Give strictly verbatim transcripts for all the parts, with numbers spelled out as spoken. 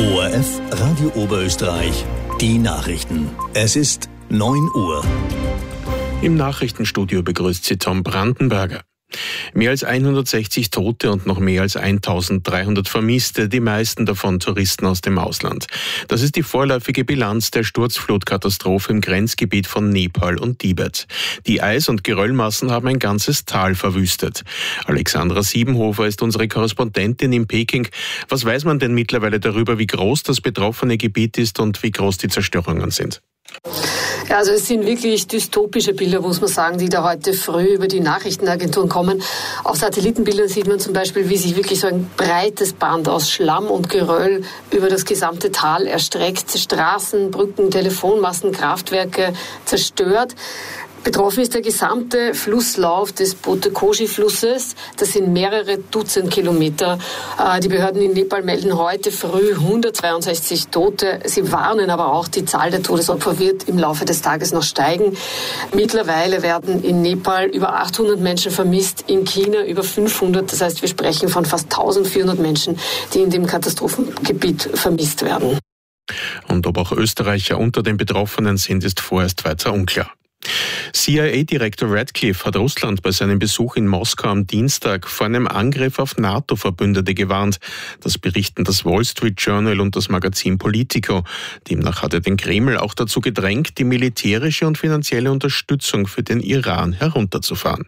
O R F Radio Oberösterreich, die Nachrichten. Es ist neun Uhr. Im Nachrichtenstudio begrüßt Sie Tom Brandenberger. Mehr als hundertsechzig Tote und noch mehr als eintausenddreihundert Vermisste, die meisten davon Touristen aus dem Ausland. Das ist die vorläufige Bilanz der Sturzflutkatastrophe im Grenzgebiet von Nepal und Tibet. Die Eis- und Geröllmassen haben ein ganzes Tal verwüstet. Alexandra Siebenhofer ist unsere Korrespondentin in Peking. Was weiß man denn mittlerweile darüber, wie groß das betroffene Gebiet ist und wie groß die Zerstörungen sind? Ja, also es sind wirklich dystopische Bilder, muss man sagen, die da heute früh über die Nachrichtenagenturen kommen. Auf Satellitenbildern sieht man zum Beispiel, wie sich wirklich so ein breites Band aus Schlamm und Geröll über das gesamte Tal erstreckt. Straßen, Brücken, Telefonmasten, Kraftwerke zerstört. Betroffen ist der gesamte Flusslauf des Botkoshi-Flusses. Das sind mehrere Dutzend Kilometer. Die Behörden in Nepal melden heute früh hundertzweiundsechzig Tote. Sie warnen aber auch, die Zahl der Todesopfer wird im Laufe des Tages noch steigen. Mittlerweile werden in Nepal über achthundert Menschen vermisst, in China über fünfhundert. Das heißt, wir sprechen von fast eintausendvierhundert Menschen, die in dem Katastrophengebiet vermisst werden. Und ob auch Österreicher unter den Betroffenen sind, ist vorerst weiter unklar. C I A-Direktor Radcliffe hat Russland bei seinem Besuch in Moskau am Dienstag vor einem Angriff auf NATO-Verbündete gewarnt. Das berichten das Wall Street Journal und das Magazin Politico. Demnach hat er den Kreml auch dazu gedrängt, die militärische und finanzielle Unterstützung für den Iran herunterzufahren.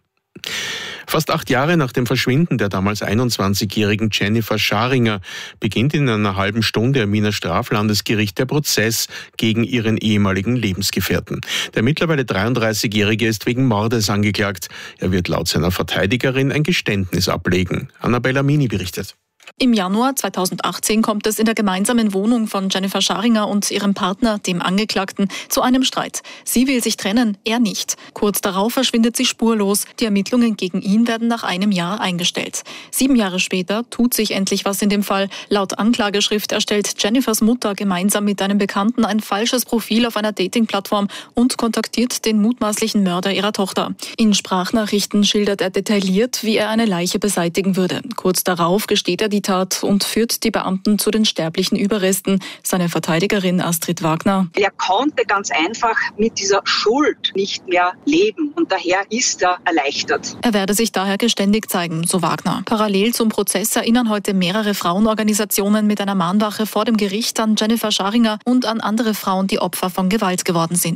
Fast acht Jahre nach dem Verschwinden der damals einundzwanzigjährigen Jennifer Scharinger beginnt in einer halben Stunde am Wiener Straflandesgericht der Prozess gegen ihren ehemaligen Lebensgefährten. Der mittlerweile dreiunddreißigjährige ist wegen Mordes angeklagt. Er wird laut seiner Verteidigerin ein Geständnis ablegen. Annabella Mini berichtet. Im Januar zweitausendachtzehn kommt es in der gemeinsamen Wohnung von Jennifer Scharinger und ihrem Partner, dem Angeklagten, zu einem Streit. Sie will sich trennen, er nicht. Kurz darauf verschwindet sie spurlos. Die Ermittlungen gegen ihn werden nach einem Jahr eingestellt. Sieben Jahre später tut sich endlich was in dem Fall. Laut Anklageschrift erstellt Jennifers Mutter gemeinsam mit einem Bekannten ein falsches Profil auf einer Dating-Plattform und kontaktiert den mutmaßlichen Mörder ihrer Tochter. In Sprachnachrichten schildert er detailliert, wie er eine Leiche beseitigen würde. Kurz darauf gesteht er die Tat und führt die Beamten zu den sterblichen Überresten. Seine Verteidigerin Astrid Wagner. Er konnte ganz einfach mit dieser Schuld nicht mehr leben und daher ist er erleichtert. Er werde sich daher geständig zeigen, so Wagner. Parallel zum Prozess erinnern heute mehrere Frauenorganisationen mit einer Mahnwache vor dem Gericht an Jennifer Scharinger und an andere Frauen, die Opfer von Gewalt geworden sind.